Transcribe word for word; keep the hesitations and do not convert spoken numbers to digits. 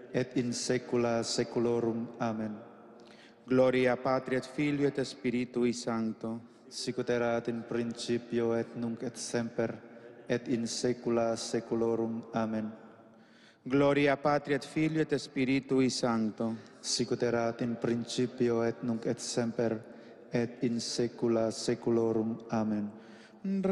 et in saecula saeculorum. Amen. Gloria Patri et Filio et Spiritui Sancto. Sicut erat in principio et nunc et semper, et in saecula saeculorum. Amen. Gloria Patri et Filio et Spiritui Sancto. Sicut erat in principio et nunc et semper, et in saecula saeculorum. Amen.